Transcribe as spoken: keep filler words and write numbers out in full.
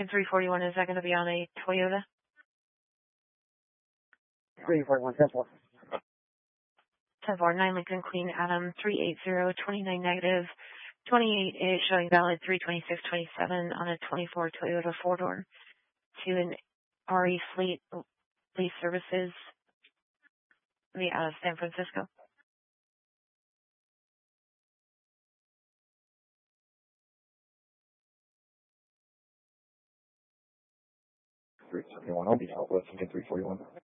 Lincoln three forty-one, is that going to be on a Toyota? three forty-one, ten four. ten four, nine Lincoln Queen Adam, three eight zero, twenty-nine negative, twenty-eight is showing valid three twenty-six twenty-seven on a twenty-four Toyota four-door to an R E Fleet Lease Services the out of San Francisco. three seventy-one, I'll be out with Lincoln three forty-one.